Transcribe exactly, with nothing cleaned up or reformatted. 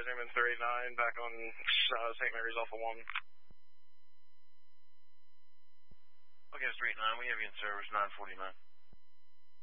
Airman three nine back on uh, Saint Mary's Alpha one. Okay, three nine, we have you in service, nine forty-nine.